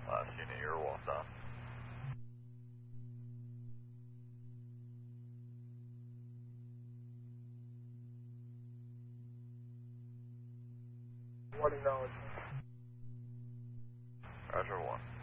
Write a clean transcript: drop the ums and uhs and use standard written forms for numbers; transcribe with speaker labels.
Speaker 1: Last unit, you're well done.
Speaker 2: What acknowledgement?
Speaker 1: Roger 1.